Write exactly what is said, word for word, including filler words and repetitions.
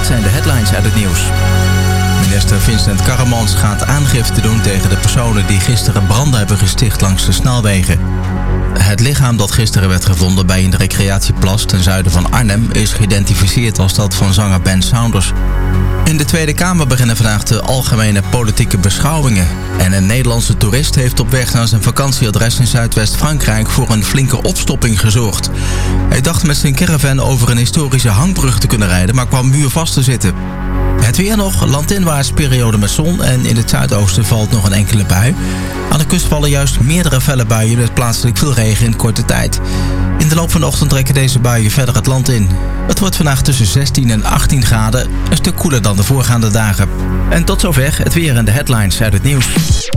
dit zijn de headlines uit het nieuws. Minister Vincent Karremans gaat aangifte doen tegen de personen die gisteren branden hebben gesticht langs de snelwegen. Het lichaam dat gisteren werd gevonden bij een recreatieplas ten zuiden van Arnhem is geïdentificeerd als dat van zanger Ben Saunders. In de Tweede Kamer beginnen vandaag de algemene politieke beschouwingen. En een Nederlandse toerist heeft op weg naar zijn vakantieadres in Zuidwest-Frankrijk voor een flinke opstopping gezorgd. Hij dacht met zijn caravan over een historische hangbrug te kunnen rijden, maar kwam muurvast te zitten. Het weer nog, landinwaarts periode met zon en in het zuidoosten valt nog een enkele bui. Aan de kust vallen juist meerdere felle buien met plaatselijk veel regen in korte tijd. In de loop van de ochtend trekken deze buien verder het land in. Het wordt vandaag tussen zestien en achttien graden, een stuk koeler dan de voorgaande dagen. En tot zover het weer en de headlines uit het nieuws.